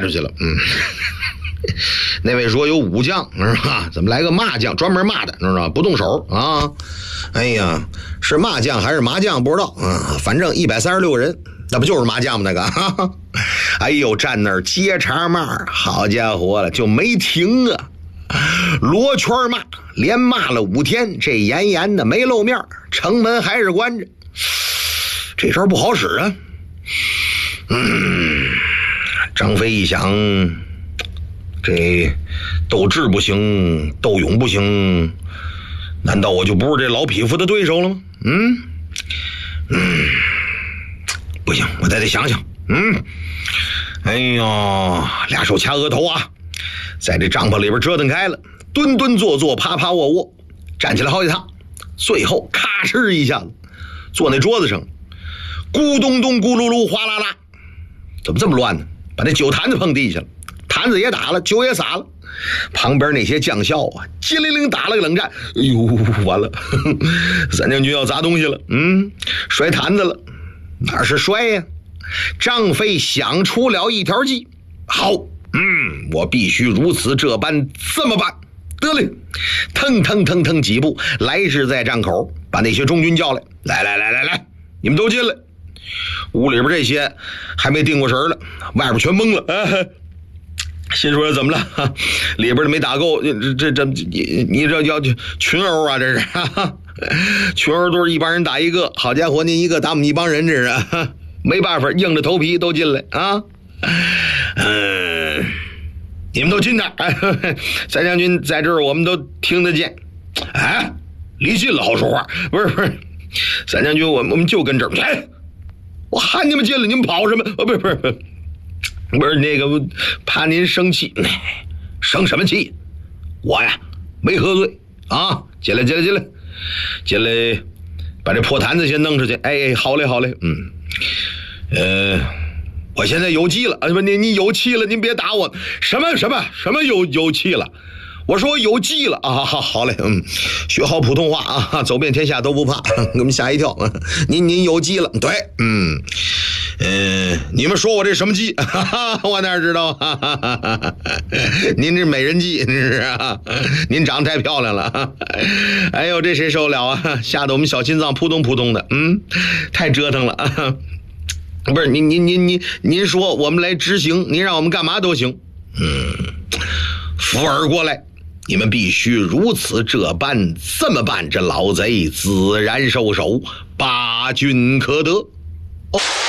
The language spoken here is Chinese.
出去了。那位说有武将是吧？怎么来个麻将，专门骂的，知道吧？不动手啊！哎呀，是麻将还是麻将不知道啊，反正136个人，那不就是麻将吗？那个，哎呦，站那儿接茬骂，好家伙了，就没停啊！罗圈骂，连骂了5天，这严严的没露面，城门还是关着，这招不好使啊！张飞一想，这斗智不行，斗勇不行，难道我就不是这老匹夫的对手了吗？不行，我得想想。哎呦，俩手掐额头啊，在这帐篷里边折腾开了，蹲蹲坐坐，趴趴卧卧，站起来好几趟，最后咔哧一下子坐那桌子上，咕咚咚咕噜噜哗啦啦，怎么这么乱呢？把那酒坛子碰地下了，坛子也打了，酒也洒了，旁边那些将校啊，激灵灵打了个冷战。哎呦，完了，三将军要砸东西了，摔坛子了，哪是摔呀？张飞想出了一条计，好，我必须如此这般这么办。得嘞，腾腾腾腾几步来至在帐口，把那些中军叫来，来，你们都进来。屋里边这些还没定过神了，外边全懵了。心说怎么了？里边的没打够，你这要群殴啊？这是群殴都是一帮人打一个，好家伙，您一个打我们一帮人，这是没办法，硬着头皮都进来啊。你们都进来，三将军在这儿，我们都听得见。离近了好说话，不是，三将军，我们就跟这儿。我喊你们进来，你们跑什么？不是那个，怕您生气。生什么气？我呀没喝醉啊！进来，把这破坛子先弄出去。好嘞。我现在有气了，你有气了，您别打我。什么有气了？我说有气了啊！好嘞，学好普通话啊，走遍天下都不怕，给我们吓一跳。您有气了，对，你们说我这什么计？我哪知道？您这美人计，这是啊！您长得太漂亮了，哎呦，这谁受了啊？吓得我们小心脏扑通扑通的，太折腾了。不是您说我们来执行，您让我们干嘛都行。扶耳过来，你们必须如此这般这么办，这老贼自然收手，八军可得。